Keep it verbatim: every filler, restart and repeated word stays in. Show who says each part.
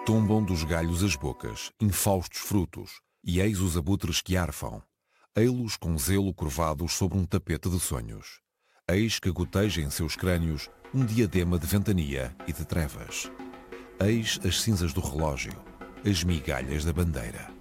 Speaker 1: Tombam dos galhos as bocas, infaustos frutos, e eis os abutres que arfam. Ei-los com zelo curvados sobre um tapete de sonhos. Eis que goteja em seus crânios um diadema de ventania e de trevas. Eis as cinzas do relógio, as migalhas da bandeira.